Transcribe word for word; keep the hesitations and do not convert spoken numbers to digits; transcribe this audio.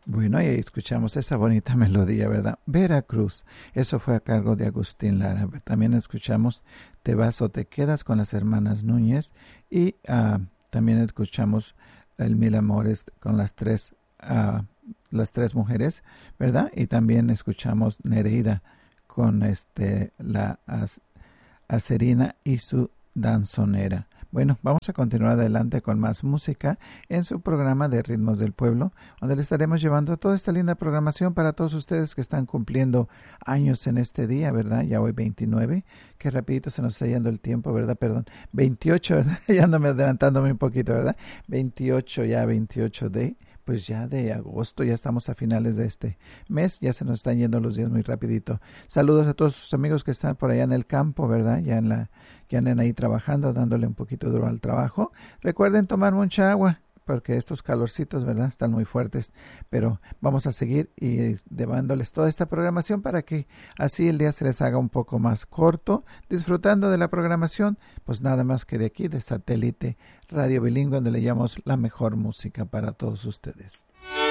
Bueno, y ahí escuchamos esa bonita melodía, ¿verdad? Veracruz, eso fue a cargo de Agustín Lara. También escuchamos Te vas o te quedas con las hermanas Núñez y uh, también escuchamos El Mil Amores con las tres, uh, las tres mujeres, ¿verdad? Y también escuchamos Nereida con este la As, Acerina y su danzonera. Bueno, vamos a continuar adelante con más música en su programa de Ritmos del Pueblo, donde le estaremos llevando toda esta linda programación para todos ustedes que están cumpliendo años en este día, ¿verdad? Ya hoy veintinueve, que rapidito se nos está yendo el tiempo, ¿verdad? Perdón, veintiocho, ¿verdad? Ya andame adelantándome un poquito, ¿verdad? veintiocho, ya veintiocho de... Pues ya de agosto, ya estamos a finales de este mes, ya se nos están yendo los días muy rapidito. Saludos a todos sus amigos que están por allá en el campo, ¿verdad? Ya en la, que anden ahí trabajando, dándole un poquito duro al trabajo. Recuerden tomar mucha agua, porque estos calorcitos, ¿verdad? Están muy fuertes, pero vamos a seguir y llevándoles toda esta programación para que así el día se les haga un poco más corto, disfrutando de la programación, pues nada más que de aquí, de Satélite Radio Bilingüe, donde le llamamos la mejor música para todos ustedes.